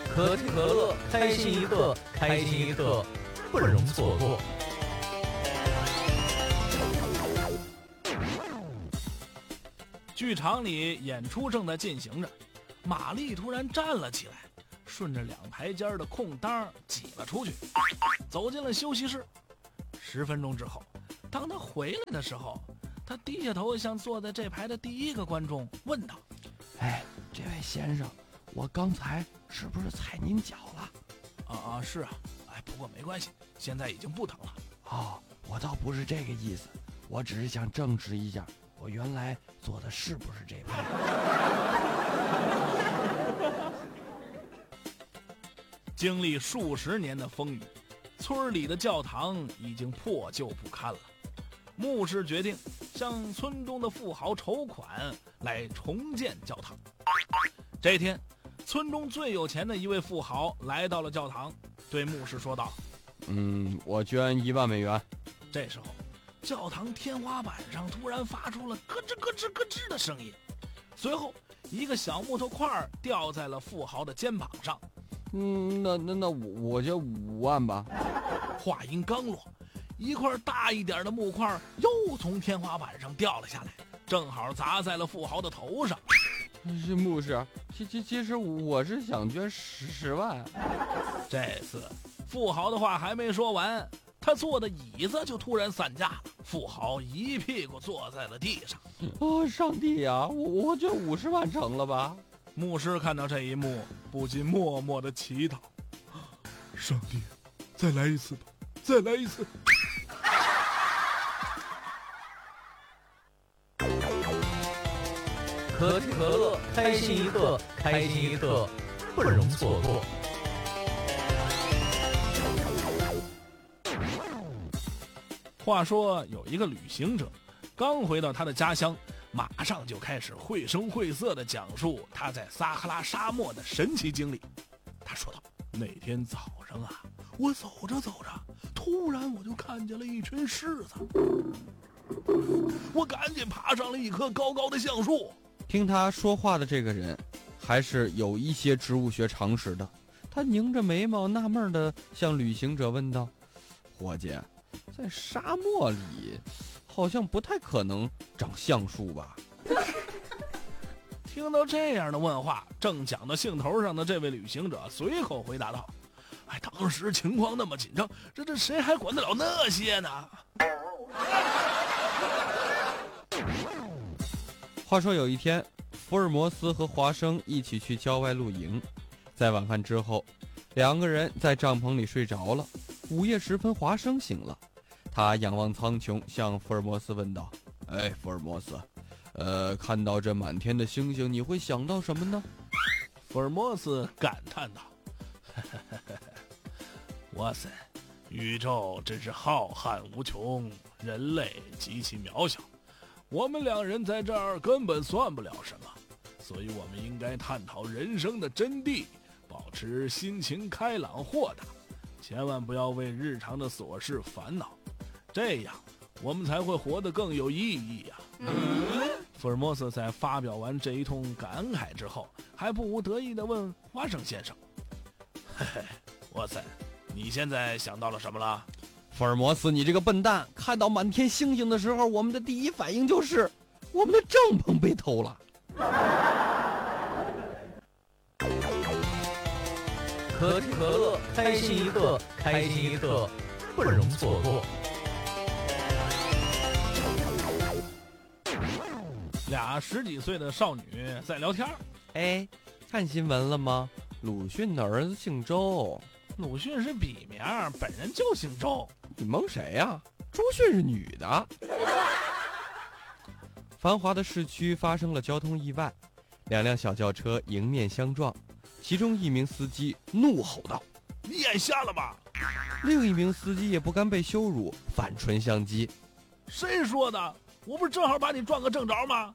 可吃可乐，开心一刻，开心一刻，不容错过。 剧场里演出正在进行着，玛丽突然站了起来，顺着2台间的空当挤了出去，走进了休息室。10分钟之后，当她回来的时候，她低下头向坐在这排的第一个观众问道：“ 哎，这位先生，我刚才是不是踩您脚了？”“ 是啊，不过没关系，现在已经不疼了。”“ 哦，我倒不是这个意思，我只是想证实一下，我原来坐的是不是这排。” 经历数10年的风雨，村里的教堂已经破旧不堪了。牧师决定向村中的富豪筹款来重建教堂。这天，村中最有钱的一位富豪来到了教堂，对牧师说道：“ 我捐1万美元。” 这时候，教堂天花板上突然发出了咯吱咯吱咯吱的声音，随后一个小木头块掉在了富豪的肩膀上。 那我捐5万吧。 话音刚落，一块大一点的木块又从天花板上掉了下来，正好砸在了富豪的头上。 是牧师，其实我是想捐10万。 这次富豪的话还没说完，他坐的椅子就突然散架了，富豪一屁股坐在了地上。 上帝呀，我捐50万成了吧？ 牧师看到这一幕，不禁默默地祈祷：“上帝，再来一次吧，再来一次。” 可吃可乐，开心一刻，开心一刻，不容错过。 话说有一个旅行者刚回到他的家乡，马上就开始绘声绘色地讲述他在撒哈拉沙漠的神奇经历。他说道：“那天早上啊，我走着走着，突然我就看见了一群狮子，我赶紧爬上了一棵高高的橡树。” 听他说话的这个人还是有一些植物学常识的，他拧着眉毛纳闷地向旅行者问道：“伙计，在沙漠里好像不太可能长橡树吧？” 听到这样的问话，正讲到兴头上的这位旅行者随口回答道：“当时情况那么紧张，这谁还管得了那些呢？” 话说有一天，福尔摩斯和华生一起去郊外露营，在晚饭之后，2个人在帐篷里睡着了。午夜时分，华生醒了，他仰望苍穹，向福尔摩斯问道：“福尔摩斯，看到这满天的星星，你会想到什么呢？” 福尔摩斯感叹道：“哇塞，宇宙真是浩瀚无穷，人类极其渺小，我们2人在这儿根本算不了什么，所以我们应该探讨人生的真谛，保持心情开朗豁达，千万不要为日常的琐事烦恼，这样我们才会活得更有意义呀。”福尔摩斯在发表完这一通感慨之后，还不无得意地问华生先生：“嘿嘿，哇塞，你现在想到了什么了？”“ 福尔摩斯，你这个笨蛋，看到满天星星的时候，我们的第一反应就是我们的帐篷被偷了。” 可吃可乐，开心一刻，开心一刻，不容错过。 俩10几岁的少女在聊天。 看新闻了吗？鲁迅的儿子姓周。 鲁迅是笔名，本人就姓周。 你蒙谁呀？周迅是女的。繁华的市区发生了交通意外，2辆小轿车迎面相撞，其中一名司机怒吼道：“ 你眼瞎了吧？” 另一名司机也不甘被羞辱，反唇相讥：“ 谁说的？我不是正好把你撞个正着吗？”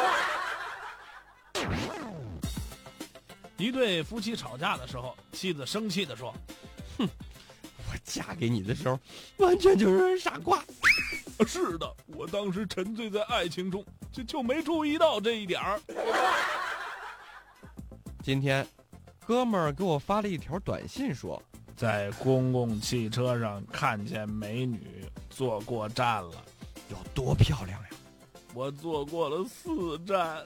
一对夫妻吵架的时候，妻子生气地说：“ 我嫁给你的时候，完全就是傻瓜。”“ 是的，我当时沉醉在爱情中，就没注意到这一点儿。” 今天哥们儿给我发了一条短信说， 在公共汽车上看见美女，坐过站了。 有多漂亮呀？ 我坐过了4站。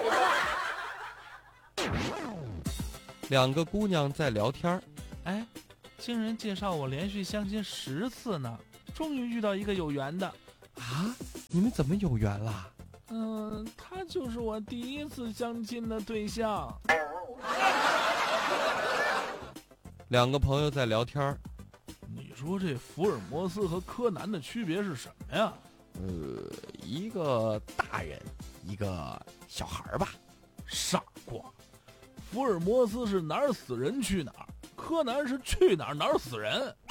两个姑娘在聊天， 哎，经人介绍我连续相亲10次呢，终于遇到一个有缘的。 啊，你们怎么有缘啦？ 他就是我第一次相亲的对象。 两个朋友在聊天， 你说这福尔摩斯和柯南的区别是什么呀？ 一个大人，一个小孩吧。 傻瓜，福尔摩斯是哪儿死人去哪儿，柯南是去哪儿哪儿死人。